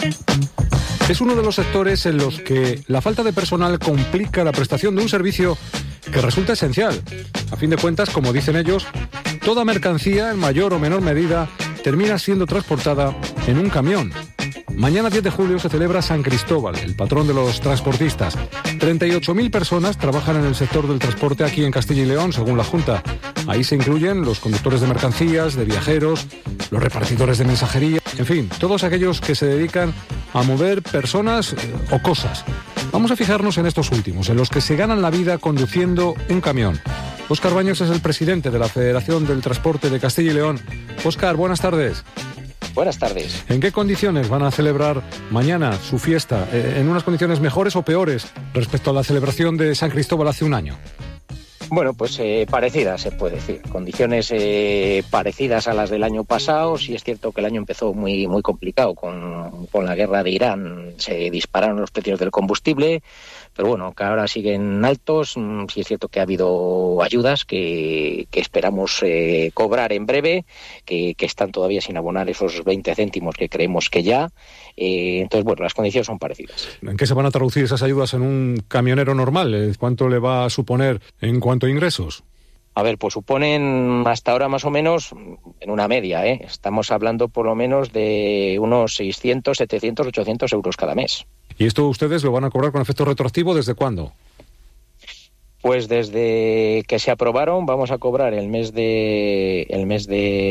Es uno de los sectores en los que la falta de personal complica la prestación de un servicio que resulta esencial. A fin de cuentas, como dicen ellos, toda mercancía, en mayor o menor medida, termina siendo transportada en un camión. Mañana 10 de julio se celebra San Cristóbal, el patrón de los transportistas. 38.000 personas trabajan en el sector del transporte aquí en Castilla y León, según la Junta. Ahí se incluyen los conductores de mercancías, de viajeros, los repartidores de mensajería, en fin, todos aquellos que se dedican a mover personas o cosas. Vamos a fijarnos en estos últimos, en los que se ganan la vida conduciendo un camión. Óscar Baños es el presidente de la Federación del Transporte de Castilla y León. Óscar, buenas tardes. Buenas tardes. ¿En qué condiciones van a celebrar mañana su fiesta? ¿En unas condiciones mejores o peores respecto a la celebración de San Cristóbal hace un año? Bueno, pues parecidas, se puede decir. Condiciones parecidas a las del año pasado. Sí es cierto que el año empezó muy complicado con la guerra de Irán. Se dispararon los precios del combustible, pero bueno, que ahora siguen altos. Sí es cierto que ha habido ayudas que esperamos cobrar en breve, que están todavía sin abonar esos 20 céntimos que creemos que ya. Entonces, bueno, las condiciones son parecidas. ¿En qué se van a traducir esas ayudas en un camionero normal? ¿Cuánto le va a suponer en cuanto a ingresos? A ver, pues suponen hasta ahora más o menos, en una media, estamos hablando por lo menos de unos 600, 700, 800 euros cada mes. ¿Y esto ustedes lo van a cobrar con efecto retroactivo desde cuándo? Pues desde que se aprobaron vamos a cobrar el mes de